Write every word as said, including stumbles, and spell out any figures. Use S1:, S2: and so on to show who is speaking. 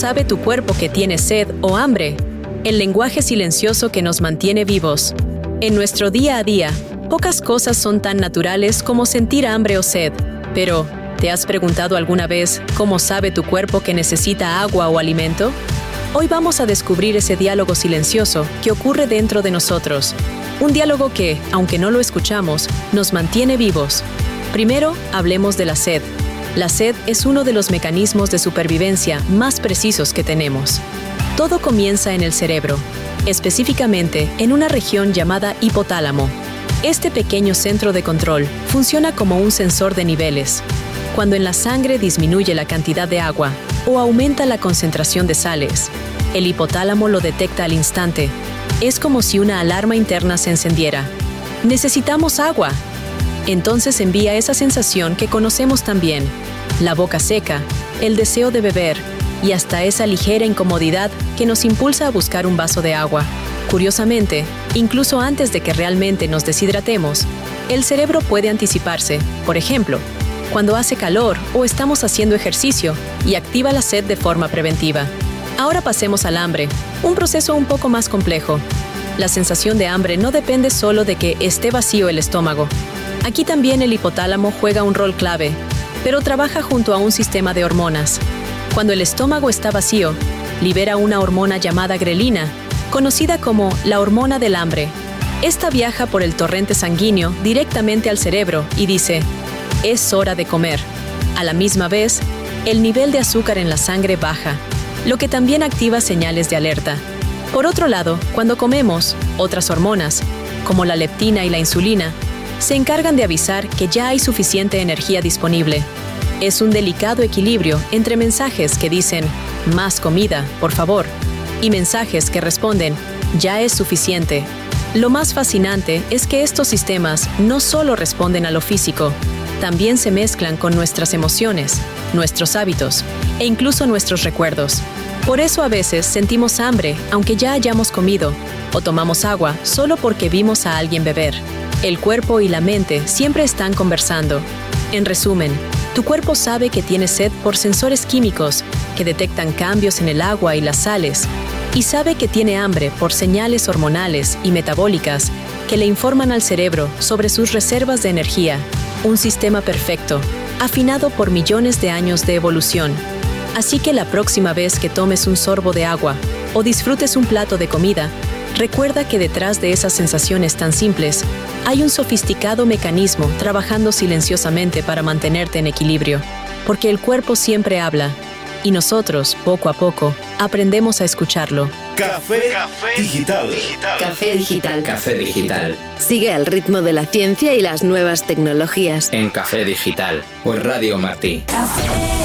S1: sabe tu cuerpo que tiene sed o hambre? El lenguaje silencioso que nos mantiene vivos. En nuestro día a día, pocas cosas son tan naturales como sentir hambre o sed. Pero, ¿te has preguntado alguna vez cómo sabe tu cuerpo que necesita agua o alimento? Hoy vamos a descubrir ese diálogo silencioso que ocurre dentro de nosotros. Un diálogo que, aunque no lo escuchamos, nos mantiene vivos. Primero, hablemos de la sed. La sed es uno de los mecanismos de supervivencia más precisos que tenemos. Todo comienza en el cerebro, específicamente en una región llamada hipotálamo. Este pequeño centro de control funciona como un sensor de niveles. Cuando en la sangre disminuye la cantidad de agua o aumenta la concentración de sales, el hipotálamo lo detecta al instante. Es como si una alarma interna se encendiera. ¡Necesitamos agua! Entonces envía esa sensación que conocemos también, la boca seca, el deseo de beber y hasta esa ligera incomodidad que nos impulsa a buscar un vaso de agua. Curiosamente, incluso antes de que realmente nos deshidratemos, el cerebro puede anticiparse, por ejemplo, cuando hace calor o estamos haciendo ejercicio y activa la sed de forma preventiva. Ahora pasemos al hambre, un proceso un poco más complejo. La sensación de hambre no depende solo de que esté vacío el estómago. Aquí también el hipotálamo juega un rol clave, pero trabaja junto a un sistema de hormonas. Cuando el estómago está vacío, libera una hormona llamada grelina, conocida como la hormona del hambre. Esta viaja por el torrente sanguíneo directamente al cerebro y dice: es hora de comer. A la misma vez, el nivel de azúcar en la sangre baja, lo que también activa señales de alerta. Por otro lado, cuando comemos, otras hormonas, como la leptina y la insulina, se encargan de avisar que ya hay suficiente energía disponible. Es un delicado equilibrio entre mensajes que dicen «más comida, por favor», y mensajes que responden «ya es suficiente». Lo más fascinante es que estos sistemas no solo responden a lo físico, también se mezclan con nuestras emociones, nuestros hábitos e incluso nuestros recuerdos. Por eso a veces sentimos hambre aunque ya hayamos comido, o tomamos agua solo porque vimos a alguien beber. El cuerpo y la mente siempre están conversando. En resumen, tu cuerpo sabe que tienes sed por sensores químicos que detectan cambios en el agua y las sales, y sabe que tiene hambre por señales hormonales y metabólicas que le informan al cerebro sobre sus reservas de energía. Un sistema perfecto, afinado por millones de años de evolución. Así que la próxima vez que tomes un sorbo de agua o disfrutes un plato de comida, recuerda que detrás de esas sensaciones tan simples hay un sofisticado mecanismo trabajando silenciosamente para mantenerte en equilibrio, porque el cuerpo siempre habla, y nosotros, poco a poco, aprendemos a escucharlo.
S2: Café, Café Digital.
S3: Digital. Café Digital.
S4: Café Digital.
S3: Sigue al ritmo de la ciencia y las nuevas tecnologías.
S4: En Café Digital, por Radio Martí.
S3: Café.